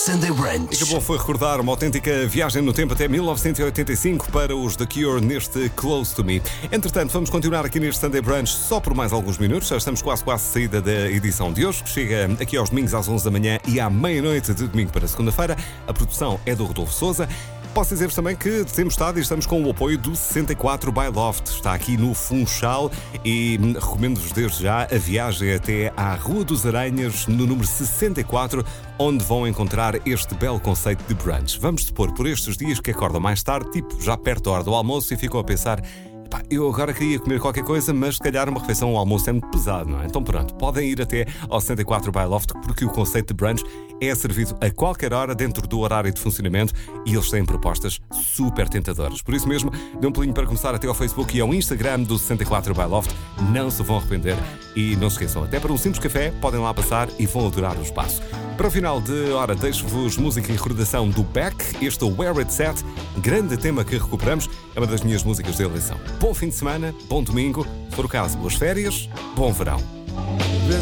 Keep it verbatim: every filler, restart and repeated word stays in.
Sunday Brunch. E que bom foi recordar uma autêntica viagem no tempo até mil novecentos e oitenta e cinco para os The Cure neste Close to Me. Entretanto, vamos continuar aqui neste Sunday Brunch só por mais alguns minutos. Já estamos quase quase à saída da edição de hoje, que chega aqui aos domingos às onze da manhã e à meia-noite de domingo para segunda-feira. A produção é do Rodolfo Sousa. Posso dizer-vos também que temos estado e estamos com o apoio do sessenta e quatro by Loft. Está aqui no Funchal e recomendo-vos desde já a viagem até à Rua dos Aranhas, no número sessenta e quatro, onde vão encontrar este belo conceito de brunch. Vamos supor por estes dias que acordam mais tarde, tipo já perto da hora do almoço, e ficam a pensar: pá, eu agora queria comer qualquer coisa, mas se calhar uma refeição, um almoço é muito pesado, não é? Então pronto, podem ir até ao sessenta e quatro by Loft, porque o conceito de brunch é servido a qualquer hora dentro do horário de funcionamento e eles têm propostas super tentadoras. Por isso mesmo, dê um pulinho para começar até ao Facebook e ao Instagram do sessenta e quatro by Loft. Não se vão arrepender e não se esqueçam, até para um simples café podem lá passar e vão adorar o espaço. Para o final de hora, deixo-vos música e recordação do Beck, este Where It's At, grande tema que recuperamos, é uma das minhas músicas de eleição. Bom fim de semana, bom domingo, se for o caso, boas férias, bom verão.